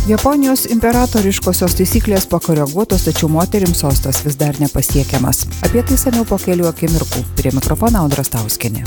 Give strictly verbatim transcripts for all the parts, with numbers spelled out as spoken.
Japonijos imperatoriškosios taisyklės pakoreguotos, tačiau moterims sostas vis dar nepasiekiamas. Apie tai seniau po kelių akimirkų. Prie mikrofono Audra Stauskienė.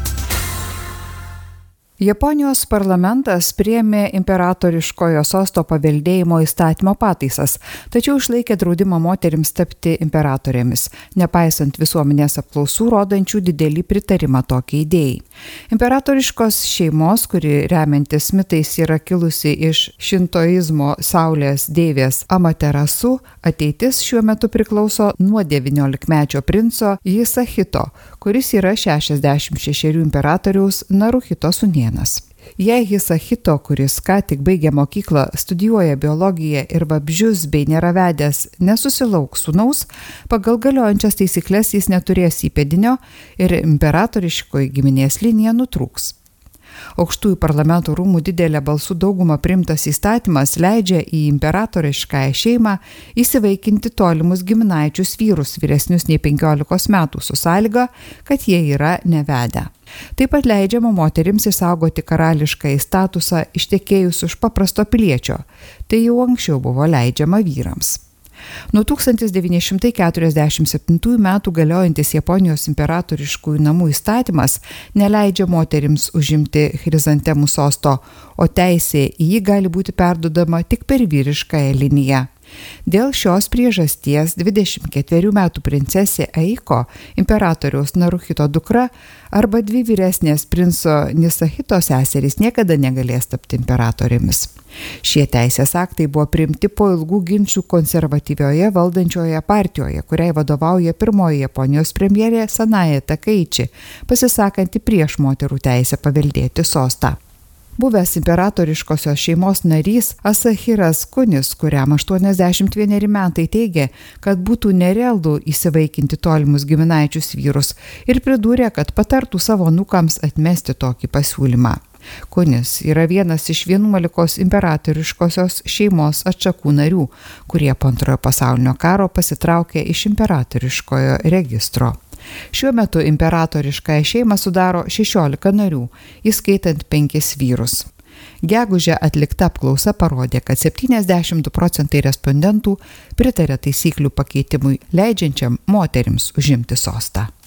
Japonijos parlamentas priėmė imperatoriškojo sosto paveldėjimo įstatymo pataisas, tačiau išlaikė draudimą moterims tapti imperatorėmis, nepaisant visuomenės apklausų rodančių didelį pritarimą tokiai idėjai. Imperatoriškos šeimos, kuri remiantis mitais yra kilusi iš šintoizmo saulės deivės Amaterasu, ateitis šiuo metu priklauso nuo devyniolikmečio princo Hisahito, kuris yra šešiasdešimt šešerių imperatoriaus Naruhito sūnėnas. Jei Hisahito, kuris ką tik baigė mokyklą, studijuoja biologiją ir vabzdžius bei nėra vedęs, nesusilauks sūnaus, pagal galiojančias taisyklės jis neturės įpėdinio ir imperatoriškoji giminės linija nutrūks. Aukštųjų parlamento rūmų didelė balsų dauguma priimtas įstatymas leidžia į imperatoriškąją šeimą įsivaikinti tolimus giminaičius vyrus vyresnius nei penkiolikos metų su sąlyga, kad jie yra nevedę. Taip pat leidžiama moterims išsaugoti karališkąjį statusą ištekėjus už paprasto piliečio. Tai jau anksčiau buvo leidžiama vyrams. Nuo tūkstantis devyni šimtai keturiasdešimt septintųjų metų galiojantis Japonijos imperatoriškųjų namų įstatymas neleidžia moterims užimti chrizantemų sosto, o teisė į jį gali būti perduodama tik per vyriškąją liniją. Dėl šios priežasties dvidešimt ketverių metų princesė Aiko, imperatoriaus Naruhito dukra, arba dvi vyresnės princo Hisahito seserys niekada negalės tapti imperatorėmis. Šie teisės aktai buvo priimti po ilgų ginčų konservatyvioje valdančioje partijoje, kuriai vadovauja pirmoji Japonijos premjerė Sanae Takaichi, pasisakanti prieš moterų teisę paveldėti sostą. Buvęs imperatoriškosios šeimos narys Asahiras Kunis, kuriam aštuoniasdešimt vieneri metai, teigė, kad būtų nerealu įsivaikinti tolimus giminaičius vyrus ir pridūrė, kad patartų savo anūkams atmesti tokį pasiūlymą. Kunis yra vienas iš vienuolikos imperatoriškosios šeimos atšakų narių, kurie po antrojo pasaulinio karo pasitraukė iš imperatoriškojo registro. Šiuo metu imperatoriškąją šeimą sudaro šešiolika narių, įskaitant penkis vyrus. Gegužę atlikta apklausa parodė, kad septyniasdešimt du procentai respondentų pritarė taisyklių pakeitimui leidžiančiam moterims užimti sostą.